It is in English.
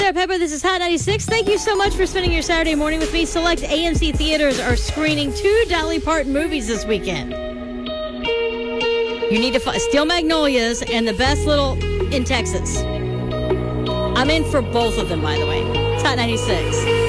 there, Pepper. This is Hot 96. Thank you so much for spending your Saturday morning with me. Select AMC theaters are screening 2 Dolly Parton movies this weekend. You need to find Steel Magnolias and The Best Little in Texas. I'm in for both of them, by the way. It's Hot 96.